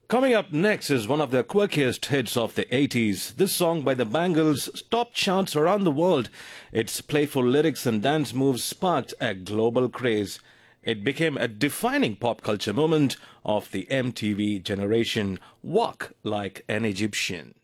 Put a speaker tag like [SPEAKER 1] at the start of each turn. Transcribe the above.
[SPEAKER 1] Coming up next is one of the quirkiest hits of the 80s. This song by the Bangles topped charts around the world. Its playful lyrics and dance moves sparked a global craze. It became a defining pop culture moment of the MTV generation. Walk Like an Egyptian.